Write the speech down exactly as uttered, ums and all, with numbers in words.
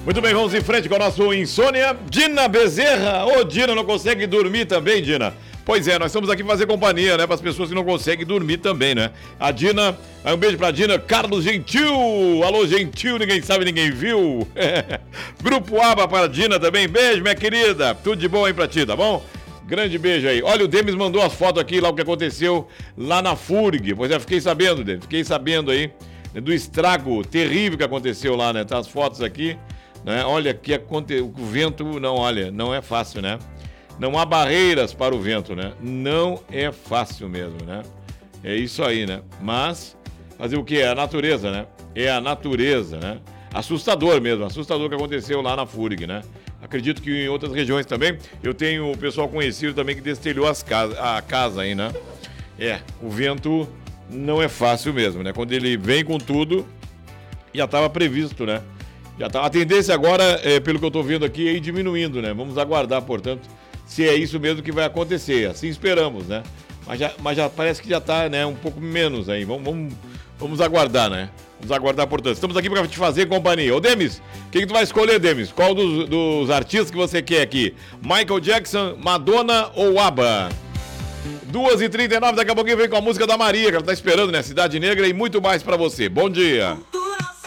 Muito bem, vamos em frente com o nosso Insônia. Dina Bezerra. Ô, Dina, não consegue dormir também, Dina? Pois é, nós estamos aqui fazer companhia, né? Para as pessoas que não conseguem dormir também, né? A Dina, um beijo pra Dina. Carlos Gentil. Alô, Gentil, ninguém sabe, ninguém viu. Grupo Aba para a Dina também. Beijo, minha querida. Tudo de bom aí pra ti, tá bom? Grande beijo aí. Olha, o Demis mandou as fotos aqui, lá o que aconteceu lá na F U R G. Pois é, fiquei sabendo, Demis. Fiquei sabendo aí do estrago terrível que aconteceu lá, né? Tá as fotos aqui, né? Olha, que aconte... o vento, não, olha, não é fácil, né? Não há barreiras para o vento, né? Não é fácil mesmo, né? É isso aí, né? Mas, fazer o quê? É a natureza, né? É a natureza, né? Assustador mesmo, assustador o que aconteceu lá na F U R G, né? Acredito que em outras regiões também. Eu tenho o pessoal conhecido também que destelhou as casas, a casa aí, né? É, o vento não é fácil mesmo, né? Quando ele vem com tudo, já estava previsto, né? Já tá... A tendência agora, é, pelo que eu estou vendo aqui, é ir diminuindo, né? Vamos aguardar, portanto, se é isso mesmo que vai acontecer. Assim esperamos, né? Mas já, mas já parece que já está, né, um pouco menos aí. Vamos, vamos, vamos aguardar, né? Vamos aguardar, portanto. Estamos aqui para te fazer companhia. Ô, Demis, o que, que tu vai escolher, Demis? Qual dos, dos artistas que você quer aqui? Michael Jackson, Madonna ou ABBA? duas e trinta e nove, daqui a pouquinho vem com a música da Maria, que ela tá esperando, né? Cidade Negra e muito mais para você. Bom dia.